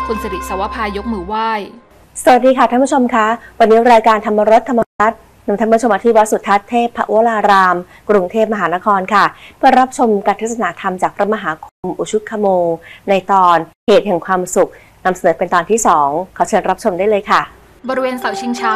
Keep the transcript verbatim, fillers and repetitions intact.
คุณสิริสวภายกมือไหว้สวัสดีค่ะท่านผู้ชมคะวันนี้รายการธรรมรสธรรมรัตน์นำท่านผู้ชมมาที่วัดสุทัศน์เทพพวรารามกรุงเทพมหานครค่ะเพื่อรับชมการเทศนาธรรมจากพระมหาคมอุชุคโมในตอนเหตุแห่งความสุขนำเสนอเป็นตอนที่สองขอเชิญรับชมได้เลยค่ะบริเวณเสาชิงช้า